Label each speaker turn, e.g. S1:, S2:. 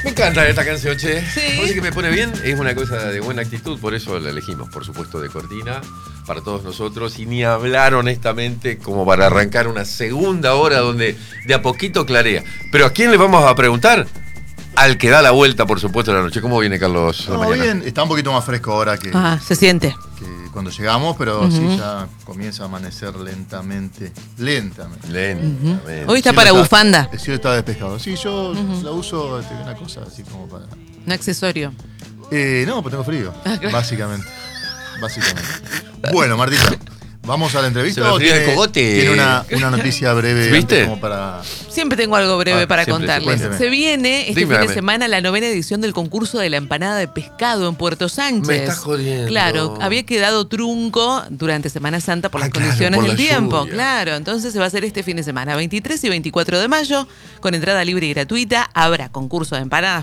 S1: Me encanta esta canción, che.
S2: Sí.
S1: Parece que me pone bien. Es una cosa de buena actitud, por eso la elegimos, por supuesto, de cortina para todos nosotros. Y ni hablar honestamente como para arrancar una segunda hora donde de a poquito clarea. Pero ¿a quién le vamos a preguntar? Al que da la vuelta, por supuesto, de la noche. ¿Cómo viene, Carlos?
S3: No, bien, está un poquito más fresco ahora que
S2: Se siente.
S3: cuando llegamos, pero sí ya comienza a amanecer lentamente. Lentamente.
S2: Hoy está para bufanda.
S3: El cielo está despejado. Sí, yo la uso una cosa así como para...
S2: Un accesorio.
S3: No, pues tengo frío, básicamente. Bueno, Martita, ¿vamos a la entrevista?
S1: Se me
S3: o
S1: fría el
S3: tiene,
S1: cogote.
S3: tiene una noticia breve?
S1: ¿Viste?
S3: Como para...
S2: Siempre tengo algo breve para
S1: siempre,
S2: contarles.
S3: cuénteme.
S2: Se viene este
S1: Dime,
S2: fin de
S1: dame.
S2: semana la 9ª edición del concurso de la empanada de pescado en Puerto Sánchez.
S1: Me estás jodiendo.
S2: Claro, había quedado trunco durante Semana Santa por las
S1: claro,
S2: condiciones
S1: por
S2: del
S1: la
S2: tiempo.
S1: lluvia.
S2: Claro, entonces se va a hacer este fin de semana, 23 y 24 de mayo, con entrada libre y gratuita. Habrá concurso de empanadas